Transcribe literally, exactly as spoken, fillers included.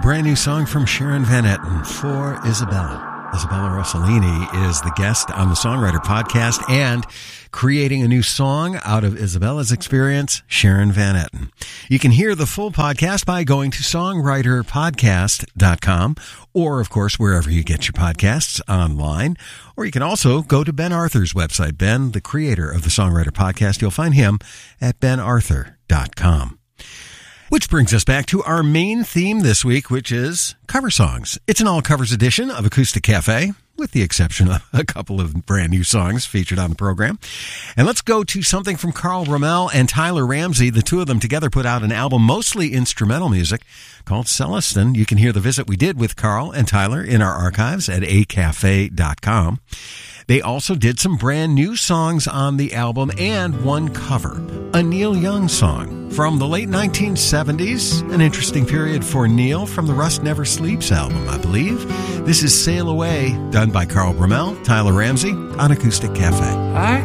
brand new song from Sharon Van Etten for Isabella. Isabella Rossellini is the guest on the Songwriter Podcast, and creating a new song out of Isabella's experience, Sharon Van Etten. You can hear the full podcast by going to songwriter podcast dot com, or, of course, wherever you get your podcasts online. Or you can also go to Ben Arthur's website. Ben, the creator of the Songwriter Podcast, you'll find him at ben arthur dot com. Which brings us back to our main theme this week, which is cover songs. It's an all-covers edition of Acoustic Cafe, with the exception of a couple of brand new songs featured on the program. And let's go to something from Carl Ramel and Tyler Ramsey. The two of them together put out an album, mostly instrumental music, called Celestin. You can hear the visit we did with Carl and Tyler in our archives at a cafe dot com. They also did some brand new songs on the album and one cover, a Neil Young song from the late nineteen seventies, an interesting period for Neil, from the Rust Never Sleeps album, I believe. This is Sail Away, done by Carl Ramel, Tyler Ramsey, on Acoustic Cafe. I